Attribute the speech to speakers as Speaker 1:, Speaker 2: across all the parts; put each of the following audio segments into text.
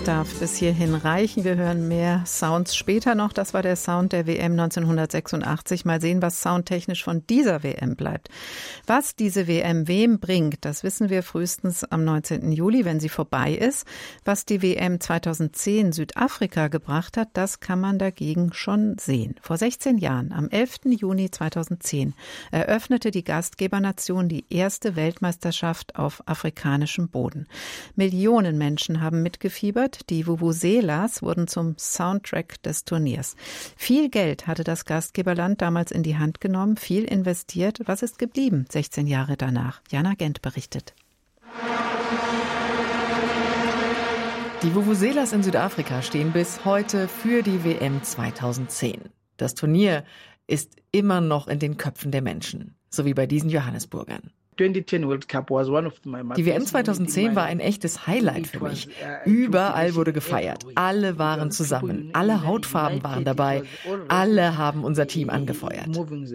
Speaker 1: darf bis hierhin reichen. Wir hören mehr Sounds später noch. Das war der Sound der WM 1986. Mal sehen, was soundtechnisch von dieser WM bleibt. Was diese WM wem bringt, das wissen wir frühestens am 19. Juli, wenn sie vorbei ist. Was die WM 2010 Südafrika gebracht hat, das kann man dagegen schon sehen. Vor 16 Jahren, am 11. Juni 2010, eröffnete die Gastgebernation die erste Weltmeisterschaft auf afrikanischem Boden. Millionen Menschen haben mitgefiebert. Die Vuvuzelas wurden zum Soundtrack des Turniers. Viel Geld hatte das Gastgeberland damals in die Hand genommen, viel investiert. Was ist geblieben 16 Jahre danach? Jana Gent berichtet.
Speaker 2: Die Vuvuzelas in Südafrika stehen bis heute für die WM 2010. Das Turnier ist immer noch in den Köpfen der Menschen, so wie bei diesen Johannesburgern. Die WM 2010 war ein echtes Highlight für mich. Überall wurde gefeiert. Alle waren zusammen. Alle Hautfarben waren dabei. Alle haben unser Team angefeuert.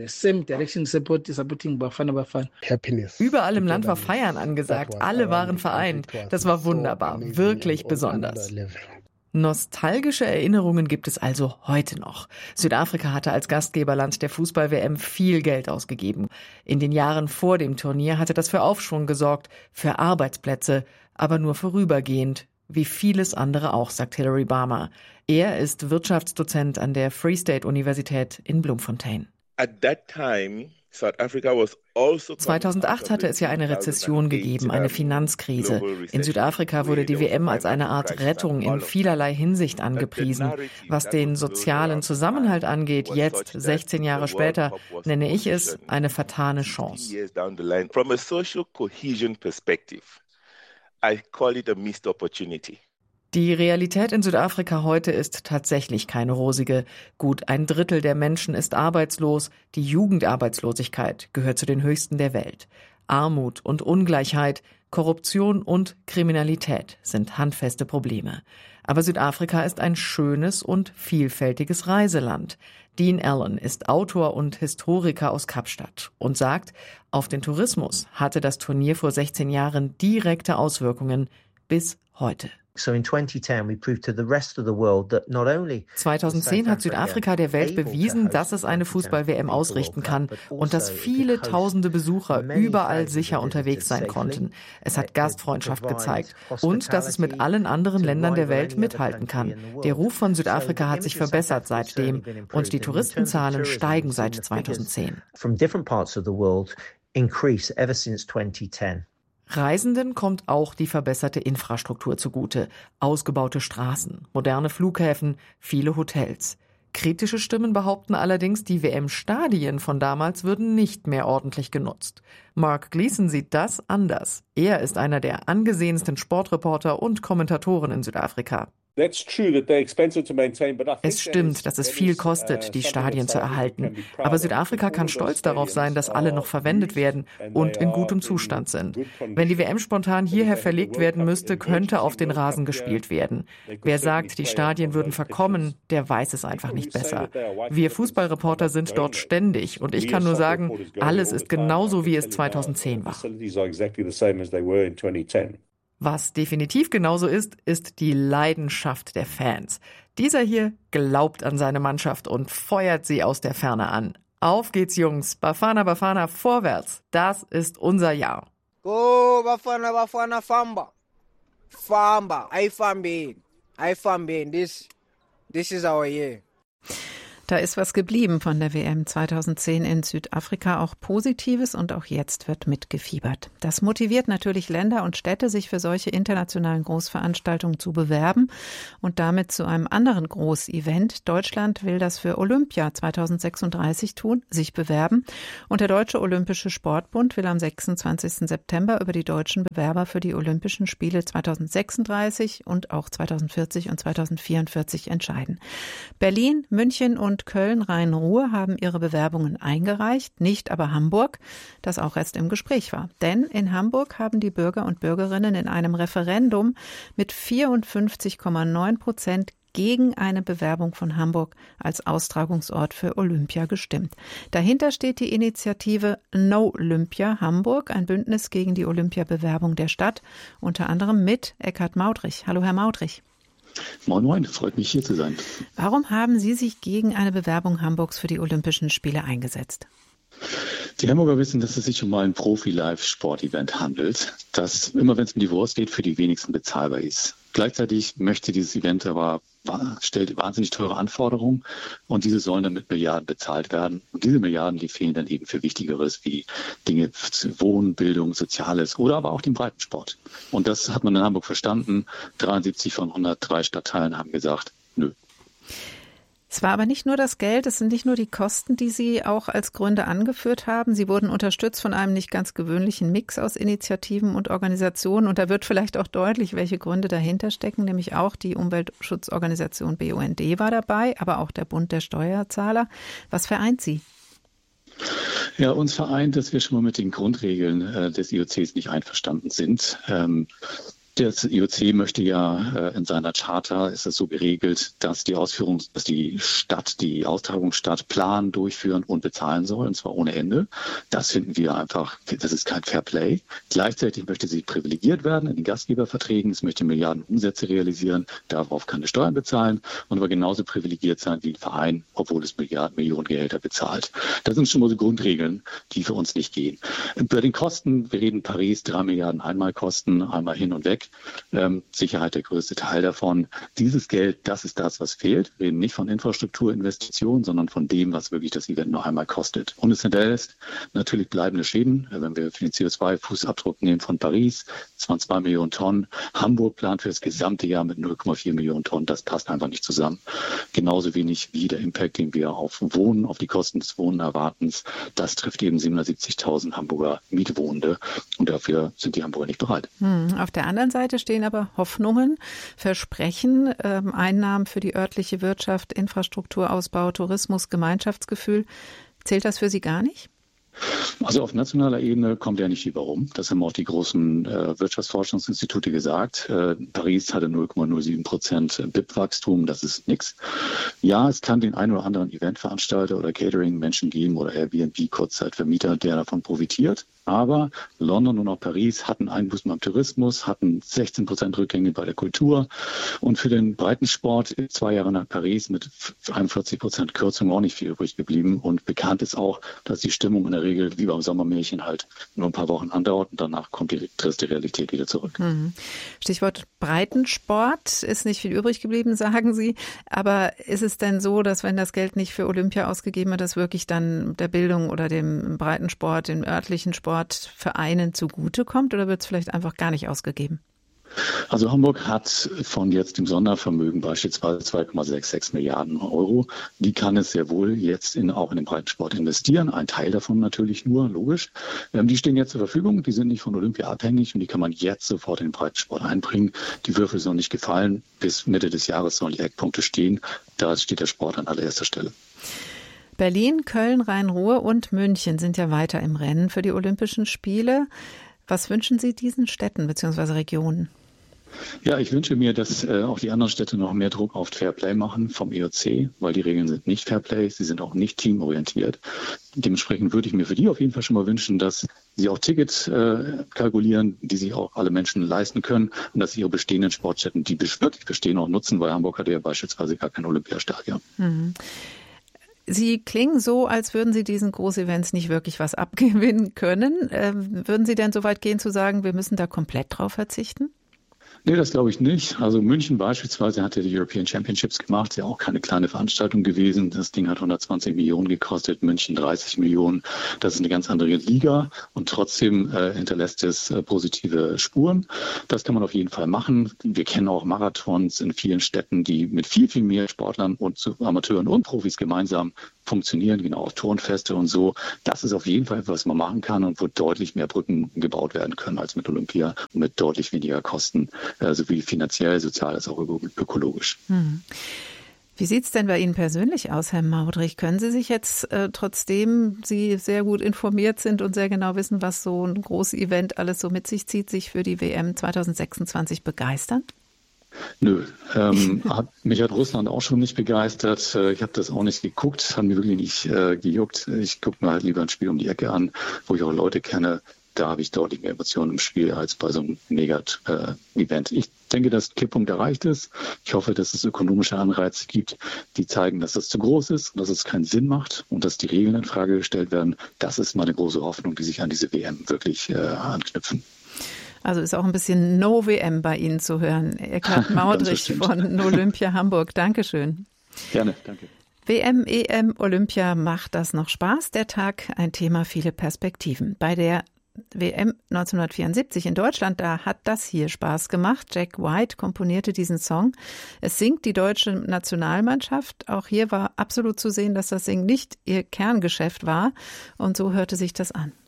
Speaker 2: Überall im Land war Feiern angesagt. Alle waren vereint. Das war wunderbar. Wirklich besonders. Nostalgische Erinnerungen gibt es also heute noch. Südafrika hatte als Gastgeberland der Fußball-WM viel Geld ausgegeben. In den Jahren vor dem Turnier hatte das für Aufschwung gesorgt, für Arbeitsplätze, aber nur vorübergehend, wie vieles andere auch, sagt Hilary Barmer. Er ist Wirtschaftsdozent an der Free State Universität in Bloemfontein. 2008 hatte es ja eine Rezession gegeben, eine Finanzkrise. In Südafrika wurde die WM als eine Art Rettung in vielerlei Hinsicht angepriesen. Was den sozialen Zusammenhalt angeht, jetzt, 16 Jahre später, nenne ich es eine vertane Chance. Die Realität in Südafrika heute ist tatsächlich keine rosige. Gut 1/3 der Menschen ist arbeitslos. Die Jugendarbeitslosigkeit gehört zu den höchsten der Welt. Armut und Ungleichheit, Korruption und Kriminalität sind handfeste Probleme. Aber Südafrika ist ein schönes und vielfältiges Reiseland. Dean Allen ist Autor und Historiker aus Kapstadt und sagt, auf den Tourismus hatte das Turnier vor 16 Jahren direkte Auswirkungen bis heute. 2010 hat Südafrika der Welt bewiesen, dass es eine Fußball-WM ausrichten kann und dass viele tausende Besucher überall sicher unterwegs sein konnten. Es hat Gastfreundschaft gezeigt und dass es mit allen anderen Ländern der Welt mithalten kann. Der Ruf von Südafrika hat sich verbessert seitdem und die Touristenzahlen steigen seit 2010. Reisenden kommt auch die verbesserte Infrastruktur zugute. Ausgebaute Straßen, moderne Flughäfen, viele Hotels. Kritische Stimmen behaupten allerdings, die WM-Stadien von damals würden nicht mehr ordentlich genutzt. Mark Gleason sieht das anders. Er ist einer der angesehensten Sportreporter und Kommentatoren in Südafrika. Es stimmt, dass es viel kostet, die Stadien zu erhalten. Aber Südafrika kann stolz darauf sein, dass alle noch verwendet werden und in gutem Zustand sind. Wenn die WM spontan hierher verlegt werden müsste, könnte auf den Rasen gespielt werden. Wer sagt, die Stadien würden verkommen, der weiß es einfach nicht besser. Wir Fußballreporter sind dort ständig und ich kann nur sagen, alles ist genauso, wie es 2010 war. Was definitiv genauso ist, ist die Leidenschaft der Fans. Dieser hier glaubt an seine Mannschaft und feuert sie aus der Ferne an. Auf geht's, Jungs. Bafana, Bafana, vorwärts. Das ist unser Jahr.
Speaker 3: Go, Bafana, Bafana, Famba. Famba, I Fambe. This is our year.
Speaker 1: Da ist was geblieben von der WM 2010 in Südafrika, auch Positives, und auch jetzt wird mitgefiebert. Das motiviert natürlich Länder und Städte, sich für solche internationalen Großveranstaltungen zu bewerben und damit zu einem anderen Großevent. Deutschland will das für Olympia 2036 tun, sich bewerben. Und der Deutsche Olympische Sportbund will am 26. September über die deutschen Bewerber für die Olympischen Spiele 2036 und auch 2040 und 2044 entscheiden. Berlin, München und Köln-Rhein-Ruhr haben ihre Bewerbungen eingereicht, nicht aber Hamburg, das auch erst im Gespräch war. Denn in Hamburg haben die Bürger und Bürgerinnen in einem Referendum mit 54,9% gegen eine Bewerbung von Hamburg als Austragungsort für Olympia gestimmt. Dahinter steht die Initiative No Olympia Hamburg, ein Bündnis gegen die Olympiabewerbung der Stadt, unter anderem mit Eckhard Maudrich. Hallo, Herr Maudrich.
Speaker 4: Moin Moin, freut mich hier zu sein.
Speaker 1: Warum haben Sie sich gegen eine Bewerbung Hamburgs für die Olympischen Spiele eingesetzt?
Speaker 4: Die Hamburger wissen, dass es sich um ein Profi-Live-Sport-Event handelt, das immer, wenn es um die Wurst geht, für die wenigsten bezahlbar ist. Gleichzeitig möchte dieses Event aber stellt wahnsinnig teure Anforderungen und diese sollen dann mit Milliarden bezahlt werden. Und diese Milliarden, die fehlen dann eben für Wichtigeres wie Dinge für Wohnen, Bildung, Soziales oder aber auch den Breitensport. Und das hat man in Hamburg verstanden. 73 von 103 Stadtteilen haben gesagt, nö.
Speaker 1: Es war aber nicht nur das Geld, es sind nicht nur die Kosten, die Sie auch als Gründe angeführt haben. Sie wurden unterstützt von einem nicht ganz gewöhnlichen Mix aus Initiativen und Organisationen. Und da wird vielleicht auch deutlich, welche Gründe dahinter stecken, nämlich auch die Umweltschutzorganisation BUND war dabei, aber auch der Bund der Steuerzahler. Was vereint Sie?
Speaker 4: Ja, uns vereint, dass wir schon mal mit den Grundregeln des IOCs nicht einverstanden sind. Das IOC möchte ja in seiner Charta, ist es so geregelt, dass die Austragungsstadt planen, durchführen und bezahlen soll, und zwar ohne Ende. Das finden wir einfach, das ist kein Fairplay. Gleichzeitig möchte sie privilegiert werden in den Gastgeberverträgen, es möchte Milliarden Umsätze realisieren, darauf keine Steuern bezahlen und aber genauso privilegiert sein wie ein Verein, obwohl es Millionen Gehälter bezahlt. Das sind schon mal so Grundregeln, die für uns nicht gehen. Bei den Kosten, wir reden Paris, 3 Milliarden Einmalkosten, einmal hin und weg. Sicherheit der größte Teil davon. Dieses Geld, das ist das, was fehlt. Wir reden nicht von Infrastrukturinvestitionen, sondern von dem, was wirklich das Event noch einmal kostet. Und es hinterlässt natürlich bleibende Schäden. Wenn wir für den CO2-Fußabdruck nehmen von Paris, das waren 2 Millionen Tonnen. Hamburg plant für das gesamte Jahr mit 0,4 Millionen Tonnen. Das passt einfach nicht zusammen. Genauso wenig wie der Impact, den wir auf Wohnen, auf die Kosten des Wohnen erwarten. Das trifft eben 770.000 Hamburger Mietwohnende. Und dafür sind die Hamburger nicht bereit.
Speaker 1: Auf der anderen Seite stehen aber Hoffnungen, Versprechen, Einnahmen für die örtliche Wirtschaft, Infrastrukturausbau, Tourismus, Gemeinschaftsgefühl. Zählt das für Sie gar nicht?
Speaker 4: Also auf nationaler Ebene kommt ja nicht viel rum. Das haben auch die großen Wirtschaftsforschungsinstitute gesagt. Paris hatte 0,07% BIP-Wachstum, das ist nichts. Ja, es kann den einen oder anderen Eventveranstalter oder Catering-Menschen geben oder Airbnb, Kurzzeitvermieter, der davon profitiert. Aber London und auch Paris hatten Einbußen beim Tourismus, hatten 16% Rückgänge bei der Kultur. Und für den Breitensport 2 Jahre nach Paris mit 41% Kürzung auch nicht viel übrig geblieben. Und bekannt ist auch, dass die Stimmung in der Regel wie beim Sommermärchen halt nur ein paar Wochen andauert und danach kommt die triste Realität wieder zurück.
Speaker 1: Stichwort Breitensport, ist nicht viel übrig geblieben, sagen Sie. Aber ist es denn so, dass wenn das Geld nicht für Olympia ausgegeben wird, das wirklich dann der Bildung oder dem Breitensport, dem örtlichen Sportvereinen zugutekommt oder wird es vielleicht einfach gar nicht ausgegeben?
Speaker 4: Also Hamburg hat von jetzt dem Sondervermögen beispielsweise 2,66 Milliarden Euro. Die kann es sehr wohl jetzt auch in den Breitensport investieren. Ein Teil davon natürlich nur, logisch. Die stehen jetzt zur Verfügung, die sind nicht von Olympia abhängig und die kann man jetzt sofort in den Breitensport einbringen. Die Würfel sollen nicht gefallen. Bis Mitte des Jahres sollen die Eckpunkte stehen. Da steht der Sport an allererster Stelle.
Speaker 1: Berlin, Köln, Rhein-Ruhr und München sind ja weiter im Rennen für die Olympischen Spiele. Was wünschen Sie diesen Städten bzw. Regionen?
Speaker 4: Ja, ich wünsche mir, dass auch die anderen Städte noch mehr Druck auf Fairplay machen vom IOC, weil die Regeln sind nicht Fairplay, sie sind auch nicht teamorientiert. Dementsprechend würde ich mir für die auf jeden Fall schon mal wünschen, dass sie auch Tickets kalkulieren, die sich auch alle Menschen leisten können und dass sie ihre bestehenden Sportstätten, die wirklich bestehen, auch nutzen, weil Hamburg hat ja beispielsweise gar kein Olympiastadion.
Speaker 1: Sie klingen so, als würden Sie diesen Großevents nicht wirklich was abgewinnen können. Würden Sie denn so weit gehen zu sagen, wir müssen da komplett drauf verzichten?
Speaker 4: Nee, das glaube ich nicht. Also München beispielsweise hat ja die European Championships gemacht, ja auch keine kleine Veranstaltung gewesen. Das Ding hat 120 Millionen gekostet, München 30 Millionen. Das ist eine ganz andere Liga und trotzdem hinterlässt es positive Spuren. Das kann man auf jeden Fall machen. Wir kennen auch Marathons in vielen Städten, die mit viel, viel mehr Sportlern und Amateuren und Profis gemeinsam funktionieren, genau, auch Turnfeste und so. Das ist auf jeden Fall etwas, was man machen kann und wo deutlich mehr Brücken gebaut werden können als mit Olympia und mit deutlich weniger Kosten, sowie finanziell, sozial als auch ökologisch.
Speaker 1: Wie sieht es denn bei Ihnen persönlich aus, Herr Maudrich? Können Sie sich jetzt, trotzdem Sie sehr gut informiert sind und sehr genau wissen, was so ein großes Event alles so mit sich zieht, sich für die WM 2026 begeistern?
Speaker 4: Nö, mich hat Russland auch schon nicht begeistert. Ich habe das auch nicht geguckt, hat mir wirklich nicht gejuckt. Ich gucke mir halt lieber ein Spiel um die Ecke an, wo ich auch Leute kenne. da habe ich deutlich mehr Emotionen im Spiel als bei so einem Event. Ich denke, dass der Kipppunkt erreicht ist. Ich hoffe, dass es ökonomische Anreize gibt, die zeigen, dass das zu groß ist, dass es keinen Sinn macht und dass die Regeln in Frage gestellt werden. Das ist meine große Hoffnung, die sich an diese WM wirklich anknüpfen.
Speaker 1: Also ist auch ein bisschen No-WM bei Ihnen zu hören. Eckhard Maudrich von Olympia Hamburg. Dankeschön.
Speaker 4: Gerne, danke.
Speaker 1: WM, EM, Olympia, macht das noch Spaß? Der Tag, ein Thema, viele Perspektiven. Bei der WM 1974 in Deutschland, da hat das hier Spaß gemacht. Jack White komponierte diesen Song. Es singt die deutsche Nationalmannschaft. Auch hier war absolut zu sehen, dass das Singen nicht ihr Kerngeschäft war. Und so hörte sich das an.